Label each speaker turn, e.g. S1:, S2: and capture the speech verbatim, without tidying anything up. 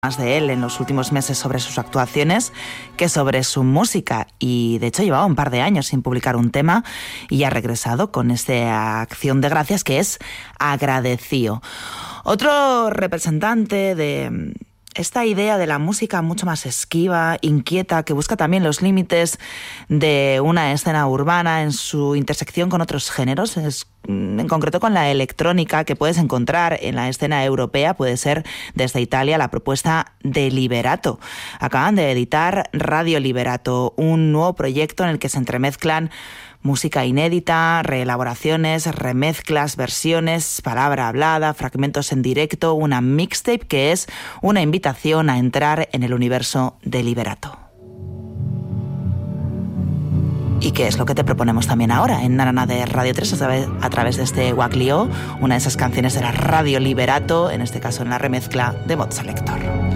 S1: más de él en los últimos meses sobre sus actuaciones que sobre su música, y de hecho llevaba un par de años sin publicar un tema y ha regresado con esta acción de gracias que es Agradecío. Otro representante de esta idea de la música mucho más esquiva, inquieta, que busca también los límites de una escena urbana en su intersección con otros géneros, es, en concreto con la electrónica que puedes encontrar en la escena europea, puede ser desde Italia la propuesta de Liberato. Acaban de editar Radio Liberato, un nuevo proyecto en el que se entremezclan música inédita, reelaboraciones, remezclas, versiones, palabra hablada, fragmentos en directo, una mixtape que es una invitación a entrar en el universo de Liberato. ¿Y qué es lo que te proponemos también ahora en Narana de Radio tres a través, a través de este Waklio, una de esas canciones de la Radio Liberato, en este caso en la remezcla de Mod Selector?